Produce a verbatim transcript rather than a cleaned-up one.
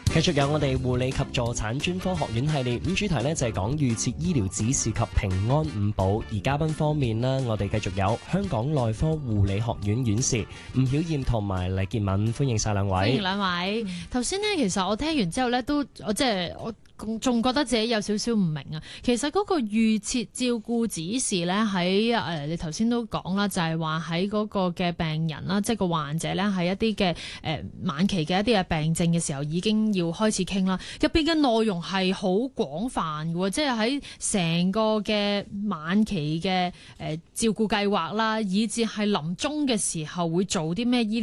繼續有我哋護理及助產專科學院系列，咁主題呢就係講預設醫療指示及平安五寶。而嘉賓方面呢，我哋繼續有香港內科護理學院院士吳曉燕同埋黎潔敏，歡迎晒兩位。 歡迎兩位。頭先呢，其實我聽完之後呢，都我即係我仲覺得自己有少少唔明啊。其實嗰個預設照顧指示呢，喺誒、呃、你頭先都講啦，就係話喺嗰個嘅病人啦，即係個患者呢，喺一啲嘅誒晚期嘅一啲嘅病症嘅時候已經要開始傾啦。入邊嘅內容係好廣泛嘅，即係喺成個嘅晚期嘅誒照顧計劃啦，以至係臨終嘅時候會做啲咩醫